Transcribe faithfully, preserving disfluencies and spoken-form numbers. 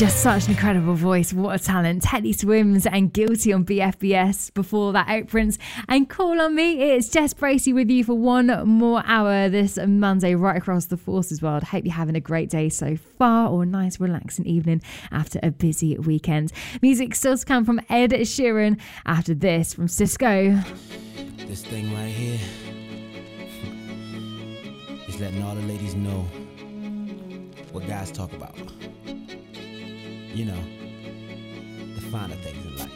Just such an incredible voice. What a talent. Teddy Swims and Guilty on B F B S. Before that, Outprince and Call on Me. It's Jess Bracey with you for one more hour this Monday right across the Forces world. Hope you're having a great day so far, or a nice relaxing evening after a busy weekend. Music still to come from Ed Sheeran. After this, from Cisco. This thing right here is letting all the ladies know what guys talk about. You know, the finer things in life.